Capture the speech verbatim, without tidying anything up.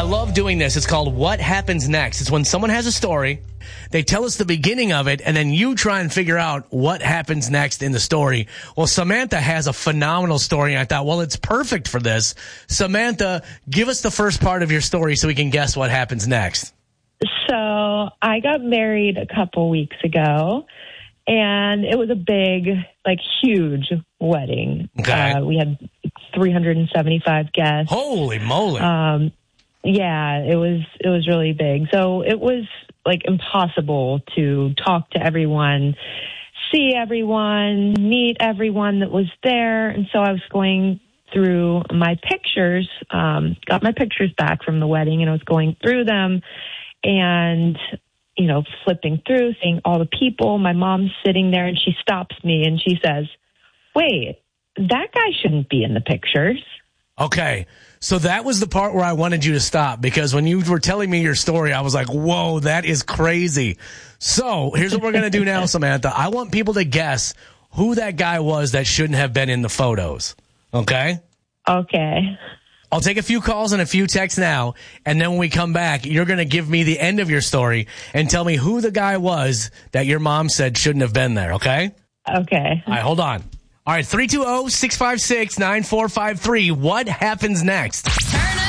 I love doing this. It's called What Happens Next. It's when someone has a story, they tell us the beginning of it, and then you try and figure out what happens next in the story. Well, Samantha has a phenomenal story, and I thought, well, it's perfect for this. Samantha, give us the first part of your story so we can guess what happens next. So I got married a couple weeks ago, and it was a big, like, huge wedding. Okay. Uh, we had three hundred seventy-five guests. Holy moly. Um, yeah, it was, it was really big. So it was like impossible to talk to everyone, see everyone, meet everyone that was there. And so I was going through my pictures, um, got my pictures back from the wedding, and I was going through them and, you know, flipping through, seeing all the people. My mom's sitting there, and she stops me and she says, wait, that guy shouldn't be in the pictures. Okay, so that was the part where I wanted you to stop, because when you were telling me your story, I was like, whoa, that is crazy. So here's what we're going to do now, Samantha. I want people to guess who that guy was that shouldn't have been in the photos, okay? Okay. I'll take a few calls and a few texts now, and then when we come back, you're going to give me the end of your story and tell me who the guy was that your mom said shouldn't have been there, okay? Okay. All right, hold on. All right, three two zero, six five six, nine four five three. What happens next? Turn